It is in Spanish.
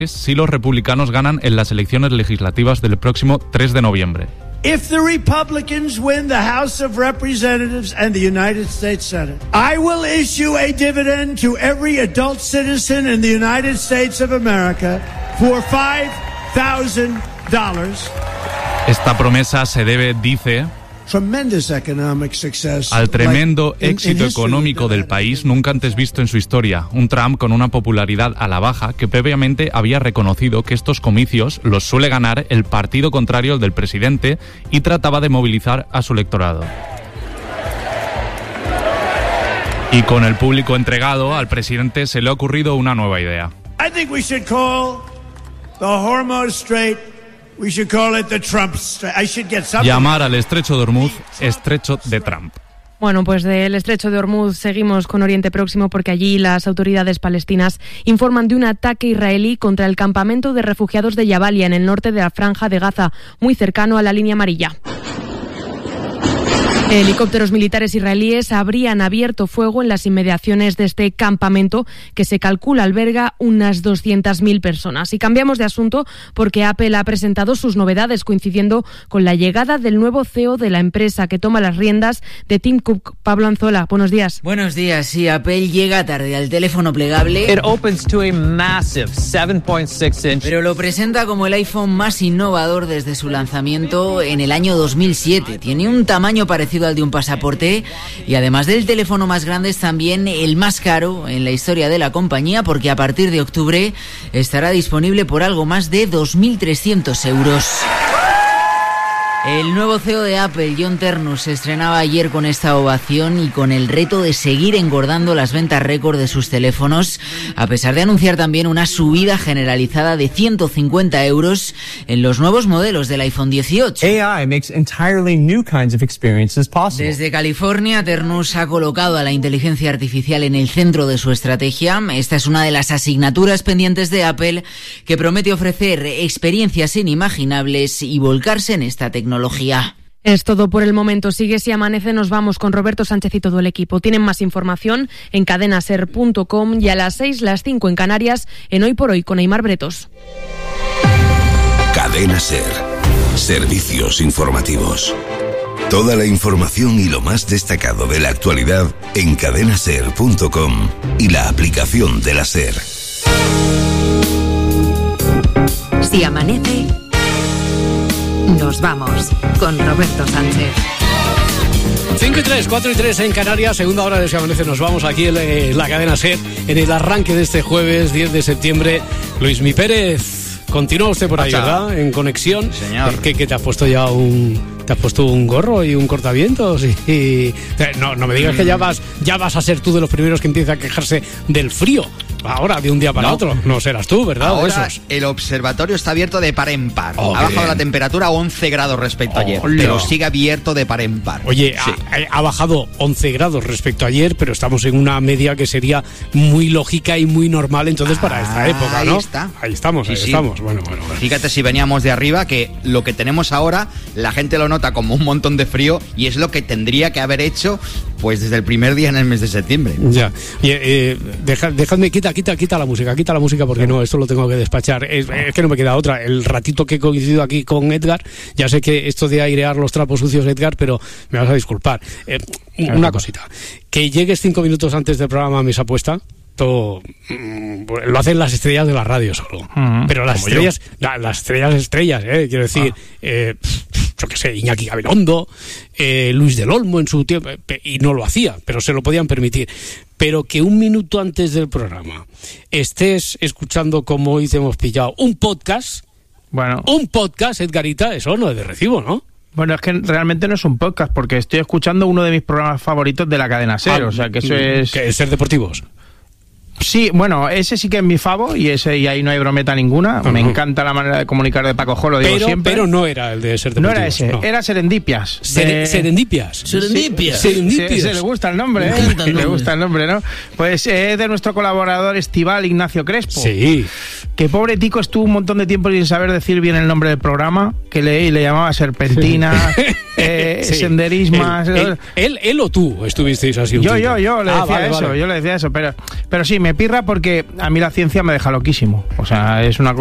si los republicanos ganan en las elecciones legislativas del próximo 3 de noviembre. If the Republicans win the House of Representatives and the United States Senate, I will issue a dividend to every adult citizen in the United States of America for $5,000. Esta promesa se debe, dice, al tremendo éxito económico del país nunca antes visto en su historia. Un Trump con una popularidad a la baja que previamente había reconocido que estos comicios los suele ganar el partido contrario al del presidente y trataba de movilizar a su electorado. Y con el público entregado, al presidente se le ha ocurrido una nueva idea. I think we should call the Hormuz Strait. We should call it the Trump Strait. I should get something. Llamar al estrecho de Hormuz estrecho de Trump. Bueno, pues del estrecho de Hormuz seguimos con Oriente Próximo porque allí las autoridades palestinas informan de un ataque israelí contra el campamento de refugiados de Jabalia en el norte de la Franja de Gaza, muy cercano a la línea amarilla. Helicópteros militares israelíes habrían abierto fuego en las inmediaciones de este campamento que se calcula alberga unas 200.000 personas. Y cambiamos de asunto porque Apple ha presentado sus novedades coincidiendo con la llegada del nuevo CEO de la empresa que toma las riendas de Tim Cook. Pablo Anzola, buenos días. Buenos días. Sí, Apple llega tarde al teléfono plegable. It opens to a massive 7.6 inch. Pero lo presenta como el iPhone más innovador desde su lanzamiento en el año 2007. Tiene un tamaño parecido al de un pasaporte y además del teléfono más grande es también el más caro en la historia de la compañía porque a partir de octubre estará disponible por algo más de 2.300 euros. El nuevo CEO de Apple, John Ternus, se estrenaba ayer con esta ovación y con el reto de seguir engordando las ventas récord de sus teléfonos, a pesar de anunciar también una subida generalizada de 150 euros en los nuevos modelos del iPhone 18. AI makes entirely new kinds of experiences possible. Desde California, Ternus ha colocado a la inteligencia artificial en el centro de su estrategia. Esta es una de las asignaturas pendientes de Apple que promete ofrecer experiencias inimaginables y volcarse en esta tecnología. Es todo por el momento. Sigue Si Amanece, nos vamos con Roberto Sánchez y todo el equipo. Tienen más información en cadenaser.com y a las 6, las 5 en Canarias, en Hoy por Hoy con Aimar Bretos. Cadena Ser. Servicios informativos. Toda la información y lo más destacado de la actualidad en cadenaser.com y la aplicación de la SER. Si amanece, nos vamos con Roberto Sánchez. 5:03, 4:03 en Canarias, segunda hora de Si Amanece. Nos vamos aquí en la cadena SER en el arranque de este jueves 10 de septiembre. Luismi Pérez, continúa usted por ahí, ¿verdad? En conexión. Señor. ¿Qué te has puesto ya ¿Te has puesto un gorro y un cortavientos? No me digas que ya vas a ser tú de los primeros que empieza a quejarse del frío. Ahora, de un día para otro. No serás tú, ¿verdad? Ahora el observatorio está abierto de par en par. Oh, ha bajado la temperatura a 11 grados respecto a ayer, pero sigue abierto de par en par. Oye, sí. ha bajado 11 grados respecto a ayer, pero estamos en una media que sería muy lógica y muy normal entonces para esta época, ¿no? Ahí estamos. Bueno. Fíjate si veníamos de arriba, que lo que tenemos ahora, la gente lo nota como un montón de frío y es lo que tendría que haber hecho pues desde el primer día en el mes de septiembre. Ya. Dejadme, quita la música porque no, esto lo tengo que despachar. Es que no me queda otra. El ratito que he coincidido aquí con Edgar, ya sé que esto de airear los trapos sucios, Edgar, pero me vas a disculpar. Una cosita. Que llegues 5 minutos antes del programa a Mesa Puesta, todo lo hacen las estrellas de la radio solo. Pero las estrellas, quiero decir, yo qué sé, Iñaki Gabilondo, Luis del Olmo en su tiempo, y no lo hacía, pero se lo podían permitir. Pero que un minuto antes del programa estés escuchando, como hoy te hemos pillado, un podcast, Edgarita, eso no es de recibo, ¿no? Bueno, es que realmente no es un podcast, porque estoy escuchando uno de mis programas favoritos de la cadena SER, o sea que eso es... ¿Que es Ser Deportivos? Sí, bueno, ese sí que es mi favo y ahí no hay brometa ninguna. Me encanta la manera de comunicar de Paco Jo, lo digo siempre. Pero no era el de Ser Deportivos. No era ese, era Serendipias. Serendipias. Se le gusta el nombre, le gusta el nombre, ¿no? Pues es de nuestro colaborador estival Ignacio Crespo. Sí. Que pobre tico estuvo un montón de tiempo sin saber decir bien el nombre del programa, que le llamaba Serpentina, senderismas. Él o tú estuvisteis así un Yo tiempo. le decía eso, yo le decía eso, pero sí, me pirra porque a mí la ciencia me deja loquísimo. O sea, es una cosa